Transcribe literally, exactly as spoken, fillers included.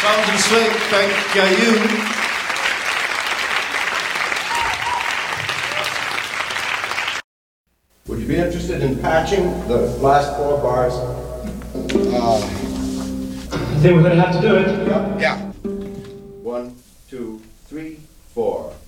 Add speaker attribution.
Speaker 1: Sound and Slick, thank uh, you.
Speaker 2: Would you be interested in patching the last four bars?
Speaker 3: I think we're going to have to do it.
Speaker 2: Yeah. One, two, three, four.